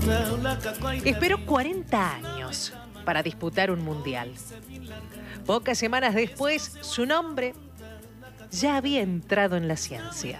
Esperó 40 años para disputar un mundial. Pocas semanas después, su nombre ya había entrado en la ciencia.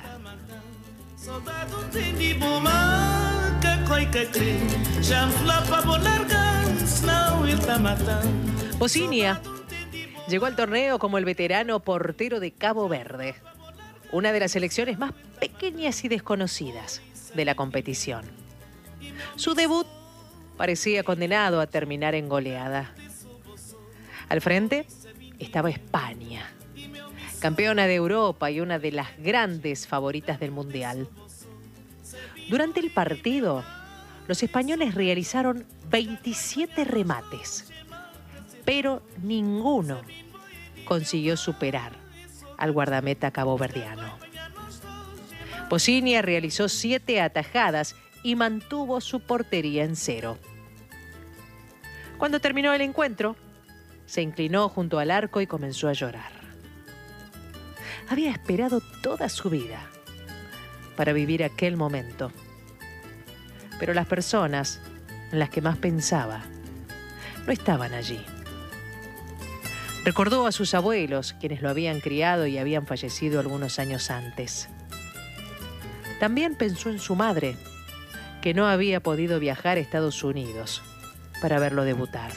Bocinia llegó al torneo como el veterano portero de Cabo Verde, una de las selecciones más pequeñas y desconocidas de la competición. Su debut parecía condenado a terminar en goleada. Al frente estaba España, campeona de Europa y una de las grandes favoritas del Mundial. Durante el partido, los españoles realizaron 27 remates, pero ninguno consiguió superar al guardameta caboverdiano. Bocinia realizó 7 atajadas y mantuvo su portería en 0. Cuando terminó el encuentro, se inclinó junto al arco y comenzó a llorar. Había esperado toda su vida para vivir aquel momento, pero las personas en las que más pensaba no estaban allí. Recordó a sus abuelos, quienes lo habían criado y habían fallecido algunos años antes. También pensó en su madre, que no había podido viajar a Estados Unidos para verlo debutar.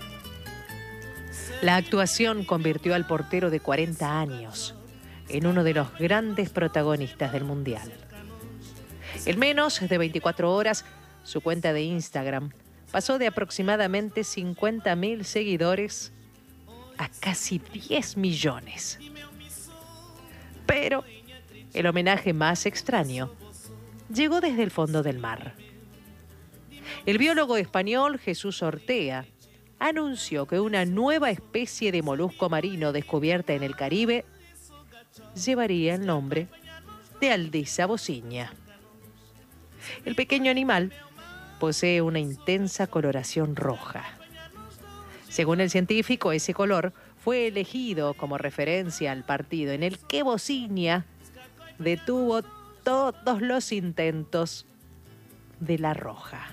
La actuación convirtió al portero de 40 años en uno de los grandes protagonistas del Mundial. En menos de 24 horas, su cuenta de Instagram pasó de aproximadamente 50.000 seguidores a casi 10 millones. Pero el homenaje más extraño llegó desde el fondo del mar. El biólogo español Jesús Ortea anunció que una nueva especie de molusco marino descubierta en el Caribe llevaría el nombre de Aldisa bocinia. El pequeño animal posee una intensa coloración roja. Según el científico, ese color fue elegido como referencia al partido en el que Bocinia detuvo todos los intentos de la roja.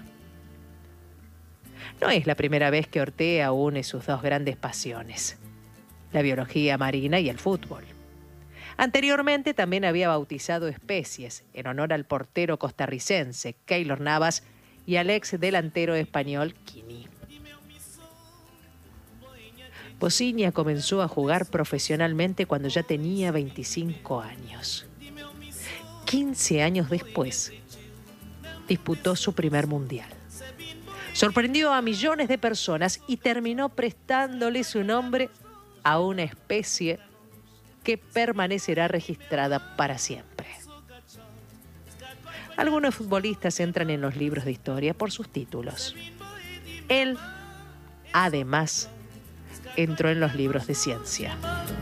No es la primera vez que Ortea une sus dos grandes pasiones, la biología marina y el fútbol. Anteriormente también había bautizado especies en honor al portero costarricense Keylor Navas y al ex delantero español Quini. Bocinia comenzó a jugar profesionalmente cuando ya tenía 25 años. 15 años después, disputó su primer mundial. Sorprendió a millones de personas y terminó prestándole su nombre a una especie que permanecerá registrada para siempre. Algunos futbolistas entran en los libros de historia por sus títulos. Él, además, entró en los libros de ciencia.